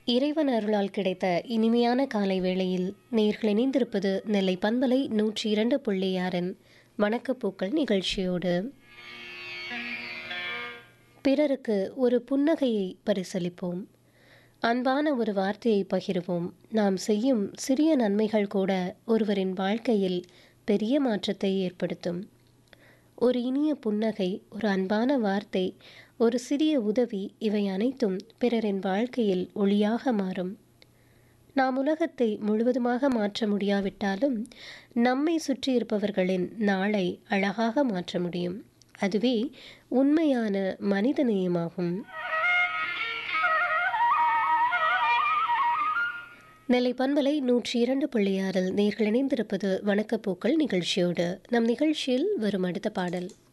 இறைவன் அருளால் கிடைத்த இனிமையான காலை வேளையில் நேர்கள் இணைந்திருப்பது நெல்லை பண்பலை 102.6 வணக்கப்பூக்கள் நிகழ்ச்சியோடு. பிறருக்கு ஒரு புன்னகையை பரிசளிப்போம், அன்பான ஒரு வார்த்தையை பகிர்வோம். நாம் செய்யும் சிறிய நன்மைகள் கூட ஒருவரின் வாழ்க்கையில் பெரிய மாற்றத்தை ஏற்படுத்தும். ஒரு இனிய புன்னகை, ஒரு அன்பான வார்த்தை, ஒரு சிறிய உதவி, இவை அனைத்தும் பிறரின் வாழ்க்கையில் ஒளியாக மாறும். நாம் உலகத்தை முழுவதுமாக மாற்ற முடியாவிட்டாலும் நம்மை சுற்றி இருப்பவர்களின் நாளை அழகாக மாற்ற முடியும். அதுவே உண்மையான மனிதநேயமாகும். நெல்லை பண்பலை 102.6 நேர்கள் இணைந்திருப்பது வணக்கப்பூக்கள் நிகழ்ச்சியோடு. நம் நிகழ்ச்சியில் வரும் அடுத்த பாடல்